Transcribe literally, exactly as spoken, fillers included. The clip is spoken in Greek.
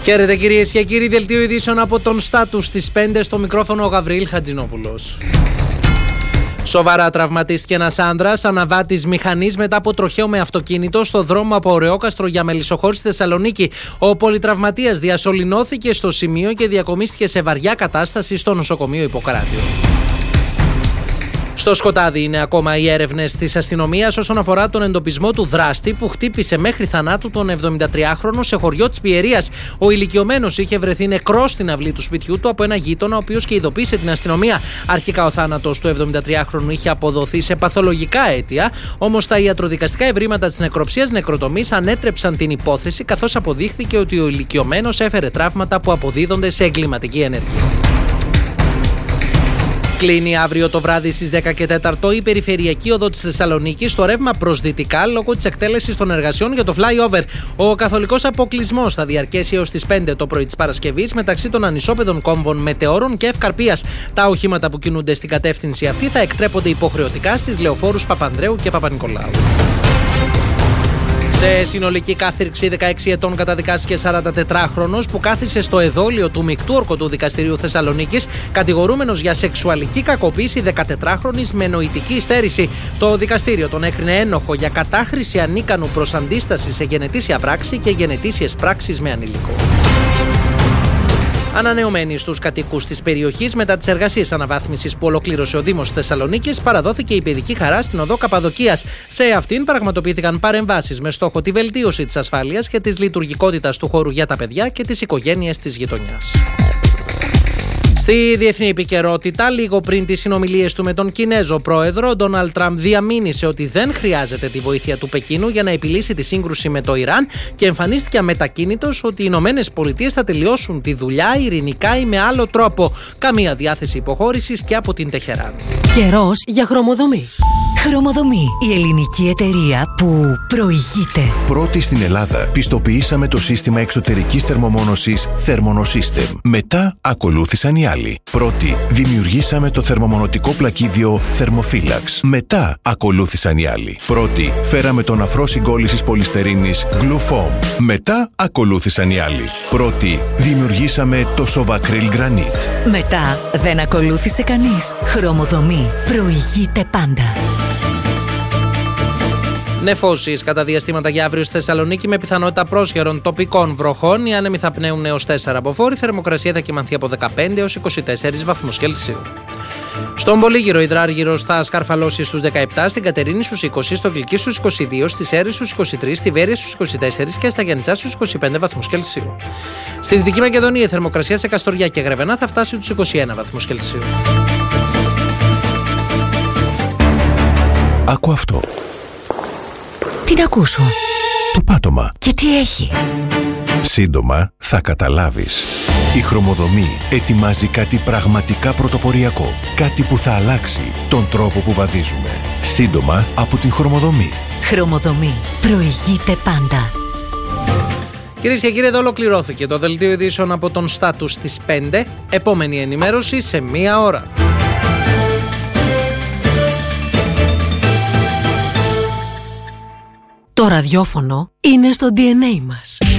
Χαίρετε κυρίες και κύριοι, δελτίο ειδήσεων από τον Στάτους στις πέντε, στο μικρόφωνο ο Γαβριήλ Χατζηνόπουλος. Σοβαρά τραυματίστηκε ένας άνδρας, αναβάτης μηχανής, μετά από τροχαίο με αυτοκίνητο στο δρόμο από Ωρεόκαστρο για Μελισσοχώρη στη Θεσσαλονίκη. Ο πολυτραυματίας διασωληνώθηκε στο σημείο και διακομίστηκε σε βαριά κατάσταση στο νοσοκομείο Ιπποκράτειο. Στο σκοτάδι είναι ακόμα οι έρευνες της αστυνομίας όσον αφορά τον εντοπισμό του δράστη που χτύπησε μέχρι θανάτου τον εβδομηντατριάχρονο σε χωριό της Πιερίας. Ο ηλικιωμένος είχε βρεθεί νεκρός στην αυλή του σπιτιού του από ένα γείτονα, ο οποίος και ειδοποίησε την αστυνομία. Αρχικά ο θάνατος του εβδομηντατριάχρονου είχε αποδοθεί σε παθολογικά αίτια, όμως τα ιατροδικαστικά ευρήματα της νεκροψίας νεκροτομής ανέτρεψαν την υπόθεση, καθώς αποδείχθηκε ότι ο ηλικιωμένος έφερε τραύματα που αποδίδονται σε εγκληματική ενέργεια. Κλείνει αύριο το βράδυ στις δέκα και τέσσερα η περιφερειακή οδό της Θεσσαλονίκης στο ρεύμα προς δυτικά λόγω της εκτέλεσης των εργασιών για το flyover. Ο καθολικός αποκλεισμός θα διαρκέσει έως τις πέντε το πρωί της Παρασκευής μεταξύ των ανισόπεδων κόμβων Μετεώρων και Ευκαρπίας. Τα οχήματα που κινούνται στην κατεύθυνση αυτή θα εκτρέπονται υποχρεωτικά στις λεωφόρους Παπανδρέου και Παπα-Νικολάου. Σε συνολική κάθριξη δεκαέξι ετών καταδικάστηκε σαραντατετράχρονος που κάθισε στο εδόλιο του Μεικτού Ορκωτού Δικαστηρίου Θεσσαλονίκης, κατηγορούμενος για σεξουαλική κακοποίηση δεκατετράχρονης με νοητική υστέρηση. Το δικαστήριο τον έκρινε ένοχο για κατάχρηση ανίκανου προς αντίσταση σε γενετήσια πράξη και γενετήσιες πράξεις με ανήλικο. Ανανεωμένη στους κατοίκους της περιοχής, μετά τις εργασίες αναβάθμισης που ολοκλήρωσε ο Δήμος Θεσσαλονίκης, παραδόθηκε η παιδική χαρά στην οδό Καπαδοκίας. Σε αυτήν πραγματοποιήθηκαν παρεμβάσεις με στόχο τη βελτίωση της ασφάλειας και της λειτουργικότητας του χώρου για τα παιδιά και τις οικογένειες της γειτονιάς. Στη διεθνή επικαιρότητα, λίγο πριν τις συνομιλίες του με τον Κινέζο πρόεδρο, ο Ντόναλντ Τραμπ διαμήνυσε ότι δεν χρειάζεται τη βοήθεια του Πεκίνου για να επιλύσει τη σύγκρουση με το Ιράν και εμφανίστηκε αμετακίνητος ότι οι Ηνωμένες Πολιτείες θα τελειώσουν τη δουλειά ειρηνικά ή με άλλο τρόπο. Καμία διάθεση υποχώρησης και από την Τεχεράνη. Καιρός για χρωμοδομή. Χρωμοδομή, η ελληνική εταιρεία που προηγείται. Πρώτη στην Ελλάδα πιστοποιήσαμε το σύστημα εξωτερικής θερμομόνωσης Thermonosystem. Μετά ακολούθησαν οι άλλοι. Πρώτη δημιουργήσαμε το θερμομονωτικό πλακίδιο Thermophilax. Μετά ακολούθησαν οι άλλοι. Πρώτη φέραμε τον αφρό συγκόλλησης πολυστερίνης Glufoam. Μετά ακολούθησαν οι άλλοι. Πρώτη δημιουργήσαμε το Sovacryl Granite. Μετά δεν ακολούθησε κανείς. Χρωμοδομή προηγείται πάντα. Νεφώσεις κατά διαστήματα για αύριο στη Θεσσαλονίκη με πιθανότητα πρόσχερων τοπικών βροχών. Οι άνεμοι θα πνέουν έως τέσσερα αποφόροι. Η θερμοκρασία θα κυμανθεί από δεκαπέντε έως είκοσι τέσσερις βαθμούς Κελσίου. Στον Πολύγυρο υδράργυρος θα σκαρφαλώσει στους δεκαεπτά, στην Κατερίνη στους είκοσι, στο Γλυκί στους είκοσι δύο, στη Σέρρη στους είκοσι τρία, στη Βέρεια στους είκοσι τέσσερα και στα Γιαννιτσά στους είκοσι πέντε βαθμούς Κελσίου. Στη Δυτική Μακεδονία η θερμοκρασία σε Καστοριά και Γρεβενά θα φτάσει στους είκοσι ένα βαθμούς Κελσίου. Άκου αυτό. Τι να ακούσω? Το πάτωμα. Και τι έχει? Σύντομα θα καταλάβεις. Η Χρωμοδομή ετοιμάζει κάτι πραγματικά πρωτοποριακό. Κάτι που θα αλλάξει τον τρόπο που βαδίζουμε. Σύντομα από την Χρωμοδομή. Χρωμοδομή προηγείται πάντα. Κυρίες και κύριοι, εδώ ολοκληρώθηκε το δελτίο ειδήσεων από τον Στάτους στις πέντε. Επόμενη ενημέρωση σε μία ώρα. Το ραδιόφωνο είναι στο ντι εν έι μας.